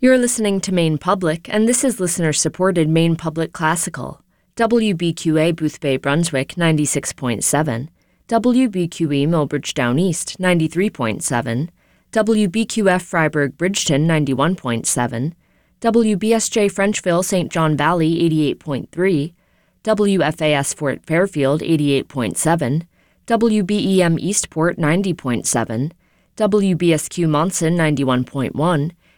You're listening to Maine Public, and this is listener-supported Maine Public Classical. WBQA Boothbay Brunswick 96.7, WBQE Millbridge Down East 93.7, WBQF Freiburg Bridgeton 91.7, WBSJ Frenchville St. John Valley 88.3, WFAS Fort Fairfield 88.7, WBEM Eastport 90.7, WBSQ Monson 91.1,